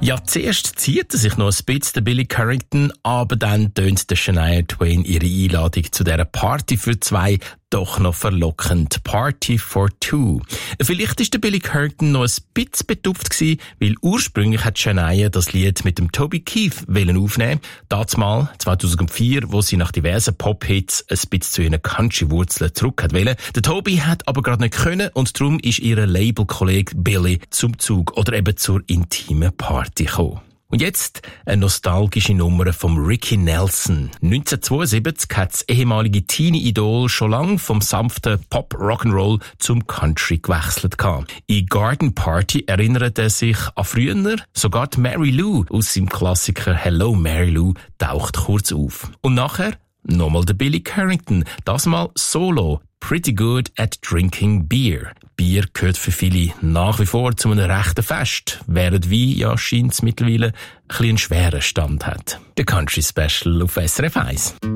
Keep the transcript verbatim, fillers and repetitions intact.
Ja, zuerst zieht er sich noch ein bisschen, der Billy Currington, aber dann tönt der Shania Twain ihre Einladung zu dieser Party für zwei doch noch verlockend. Party for Two. Vielleicht ist der Billy Currington noch ein bisschen betupft gewesen, weil ursprünglich hat Shania das Lied mit dem Toby Keith wollen aufnehmen. Dazumal, zweitausendvier, wo sie nach diversen Pop-Hits ein bisschen zu ihren Country-Wurzeln zurück hat wollen. Der Toby hat aber gerade nicht können und darum ist ihr Labelkollege Billy zum Zug oder eben zur intimen Party gekommen. Und jetzt eine nostalgische Nummer vom Ricky Nelson. neunzehnhundertzweiundsiebzig hat das ehemalige Teenie-Idol schon lang vom sanften Pop-Rock'n'Roll zum Country gewechselt. In Garden Party erinnert er sich an früher, sogar die Mary Lou aus seinem Klassiker Hello Mary Lou taucht kurz auf. Und nachher nochmal der Billy Currington, das mal solo. Pretty good at drinking beer. Bier gehört für viele nach wie vor zu einem rechten Fest, während Wein ja scheint mittlerweile ein bisschen einen schweren Stand hat. Der Country Special auf S R F eins.